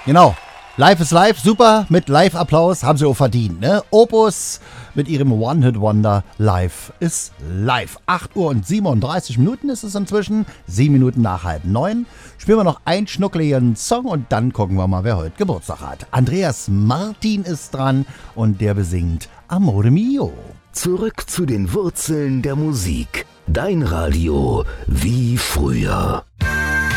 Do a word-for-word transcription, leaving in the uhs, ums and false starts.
Genau. Live is live, super, mit Live-Applaus, haben sie auch verdient, ne? Opus mit ihrem One-Hit-Wonder Live is live. acht Uhr und siebenunddreißig Minuten ist es inzwischen, sieben Minuten nach halb neun. Spielen wir noch einen schnuckligen Song und dann gucken wir mal, wer heute Geburtstag hat. Andreas Martin ist dran und der besingt Amore Mio. Zurück zu den Wurzeln der Musik. Dein Radio wie früher.